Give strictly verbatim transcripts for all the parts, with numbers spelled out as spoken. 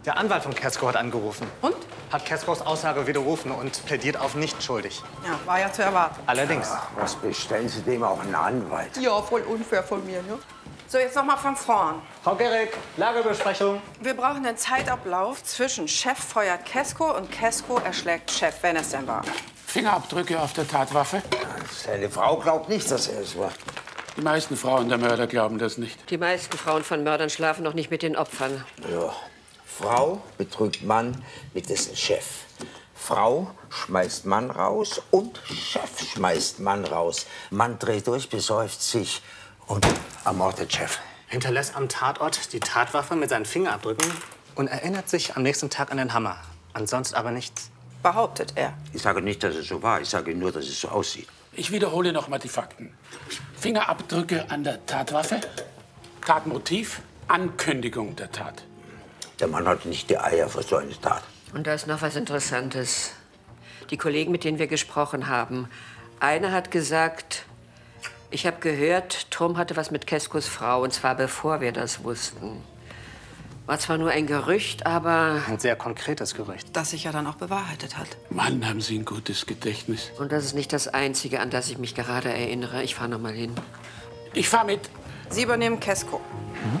Der Anwalt von Kesko hat angerufen. Und? Hat Keskos Aussage widerrufen und plädiert auf nicht schuldig. Ja, war ja zu erwarten. Allerdings. Ach, was bestellen Sie dem auch einen Anwalt? Ja, voll unfair von mir, ne? So, jetzt noch mal von vorn. Frau Gerrig, Lagebesprechung. Wir brauchen einen Zeitablauf zwischen Chef feuert Kesko und Kesko erschlägt Chef, wenn es denn war. Fingerabdrücke auf der Tatwaffe? Seine Frau glaubt nicht, dass er es war. Die meisten Frauen der Mörder glauben das nicht. Die meisten Frauen von Mördern schlafen noch nicht mit den Opfern. Ja. Frau betrügt Mann mit dessen Chef. Frau schmeißt Mann raus und Chef schmeißt Mann raus. Mann dreht durch, besäuft sich und ermordet Chef. Hinterlässt am Tatort die Tatwaffe mit seinen Fingerabdrücken und erinnert sich am nächsten Tag an den Hammer. Ansonsten aber nichts. Behauptet er. Ich sage nicht, dass es so war. Ich sage nur, dass es so aussieht. Ich wiederhole noch mal die Fakten. Fingerabdrücke an der Tatwaffe, Tatmotiv, Ankündigung der Tat. Der Mann hat nicht die Eier für so eine Tat. Und da ist noch was Interessantes. Die Kollegen, mit denen wir gesprochen haben, einer hat gesagt, ich habe gehört, Tom hatte was mit Keskos Frau, und zwar bevor wir das wussten. War zwar nur ein Gerücht, aber... Ein sehr konkretes Gerücht. Das sich ja dann auch bewahrheitet hat. Mann, haben Sie ein gutes Gedächtnis. Und das ist nicht das Einzige, an das ich mich gerade erinnere. Ich fahre noch mal hin. Ich fahr mit. Sie übernehmen Kesko. Mhm.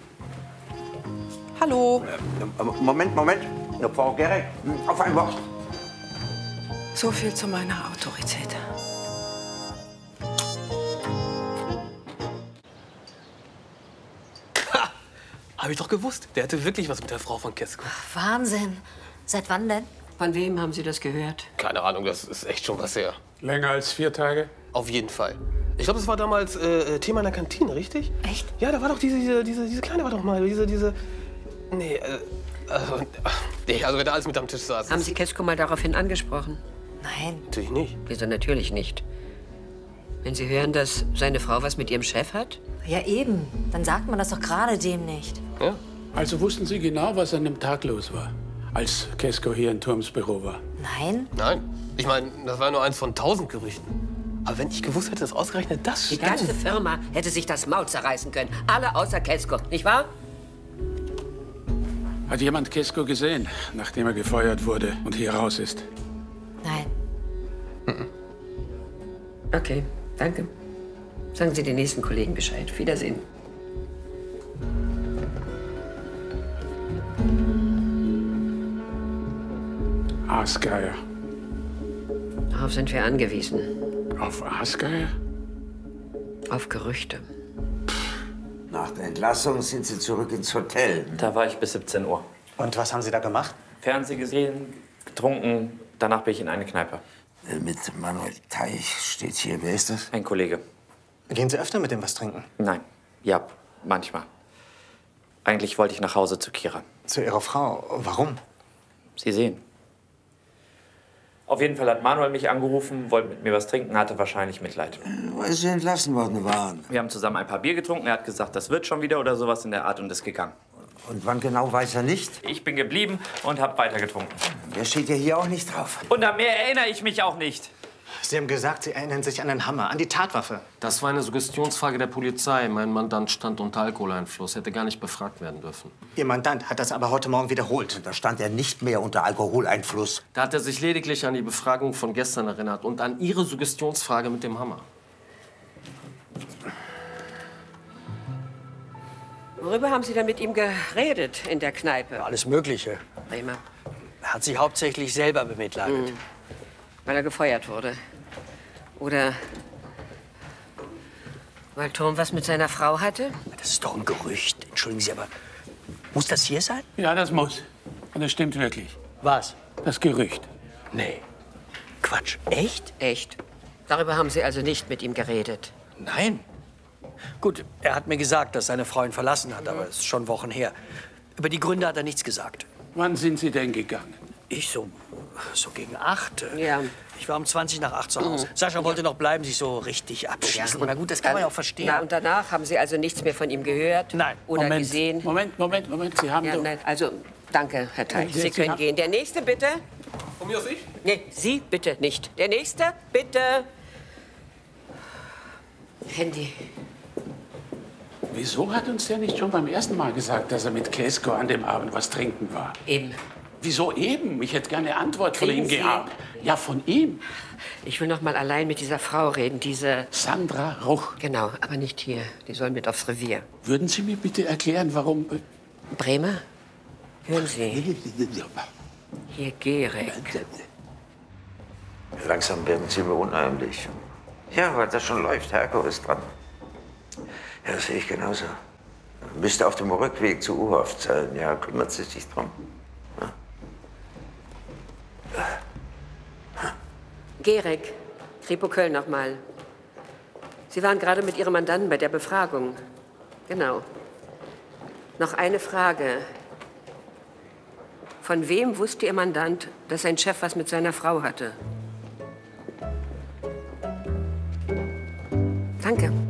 Hallo. Äh, Moment, Moment. Frau Gerrig, auf ein Wort. So viel zu meiner Autorität. Ha! Hab ich doch gewusst. Der hatte wirklich was mit der Frau von Kesko. Wahnsinn. Seit wann denn? Von wem haben Sie das gehört? Keine Ahnung, das ist echt schon was her. Länger als vier Tage? Auf jeden Fall. Ich glaube, das war damals äh, Thema in der Kantine, richtig? Echt? Ja, da war doch diese, diese, diese, diese Kleine war doch mal, diese, diese... Nee, äh, also, nee, also wenn da alles mit am Tisch saß. Haben Sie Kesko mal daraufhin angesprochen? Nein. Natürlich nicht. Wieso natürlich nicht? Wenn Sie hören, dass seine Frau was mit Ihrem Chef hat? Ja, eben. Dann sagt man das doch gerade dem nicht. Ja? Also wussten Sie genau, was an dem Tag los war, als Kesko hier in Turms Büro war? Nein? Nein. Ich meine, das war nur eins von tausend Gerüchten. Aber wenn ich gewusst hätte, dass ausgerechnet das Die stimmt. ganze Firma hätte sich das Maul zerreißen können. Alle außer Kesko, nicht wahr? Hat jemand Kesko gesehen, nachdem er gefeuert wurde und hier raus ist? Nein. Okay, danke. Sagen Sie den nächsten Kollegen Bescheid. Wiedersehen. Aasgeier. Darauf sind wir angewiesen. Auf Aasgeier? Auf Gerüchte. Nach der Entlassung sind Sie zurück ins Hotel. Da war ich bis siebzehn Uhr. Und was haben Sie da gemacht? Fernsehen gesehen, getrunken, danach bin ich in eine Kneipe. Äh, Mit Manuel Teich steht hier. Wer ist das? Ein Kollege. Gehen Sie öfter mit dem was trinken? Nein, ja, manchmal. Eigentlich wollte ich nach Hause zu Kira. Zu Ihrer Frau. Warum? Sie sehen. Auf jeden Fall hat Manuel mich angerufen, wollte mit mir was trinken, hatte wahrscheinlich Mitleid. Weil Sie entlassen worden waren. Wir haben zusammen ein paar Bier getrunken, er hat gesagt, das wird schon wieder oder sowas in der Art und ist gegangen. Und wann genau, weiß er nicht? Ich bin geblieben und habe weiter getrunken. Der steht ja hier auch nicht drauf. Und an mehr erinnere ich mich auch nicht. Sie haben gesagt, Sie erinnern sich an den Hammer, an die Tatwaffe. Das war eine Suggestionsfrage der Polizei. Mein Mandant stand unter Alkoholeinfluss, hätte gar nicht befragt werden dürfen. Ihr Mandant hat das aber heute Morgen wiederholt. Da stand er nicht mehr unter Alkoholeinfluss. Da hat er sich lediglich an die Befragung von gestern erinnert und an Ihre Suggestionsfrage mit dem Hammer. Worüber haben Sie denn mit ihm geredet in der Kneipe? Alles Mögliche. Bremer. Er hat sich hauptsächlich selber bemitleidet. Mhm. Weil er gefeuert wurde. Oder weil Tom was mit seiner Frau hatte? Das ist doch ein Gerücht. Entschuldigen Sie, aber muss das hier sein? Ja, das muss. Und das stimmt wirklich. Was? Das Gerücht. Nee. Quatsch. Echt? Echt. Darüber haben Sie also nicht mit ihm geredet? Nein. Gut, er hat mir gesagt, dass seine Frau ihn verlassen hat, aber es ist schon Wochen her. Über die Gründe hat er nichts gesagt. Wann sind Sie denn gegangen? Ich so, so gegen acht. Ja. Ich war um zwanzig nach acht zu Hause. Mhm. Sascha wollte noch bleiben, sich so richtig abschießen. Ja, Na gut, das kann man ja auch verstehen. Na, und danach haben Sie also nichts mehr von ihm gehört? Nein. Oder Moment, gesehen? Moment, Moment, Moment. Sie haben Ja, doch... nein, also, danke, Herr Teich. Sie- Sie Sie können haben- gehen. Der Nächste, bitte. Von mir aus ich? Nee, Sie bitte nicht. Der Nächste, bitte. Handy. wieso hat uns der nicht schon beim ersten Mal gesagt, dass er mit Kesko an dem Abend was trinken war? Eben. Wieso eben? Ich hätte gerne eine Antwort von Kriegen ihm Sie? gehabt. Ja, von ihm. Ich will noch mal allein mit dieser Frau reden, diese... Sandra Ruch. Genau, aber nicht hier. Die soll mit aufs Revier. Würden Sie mir bitte erklären, warum... Bremer? Hören Sie. Hier, Gehrig. Langsam werden Sie mir unheimlich. Ja, weil das schon läuft. Herko ist dran. Ja, das sehe ich genauso. Müsste auf dem Rückweg zu Uhoff sein. Ja, kümmert sie sich drum. Ja. Gehrig, Kripo Köln noch mal. Sie waren gerade mit Ihrem Mandanten bei der Befragung. Genau. Noch eine Frage. Von wem wusste Ihr Mandant, dass sein Chef was mit seiner Frau hatte? Danke.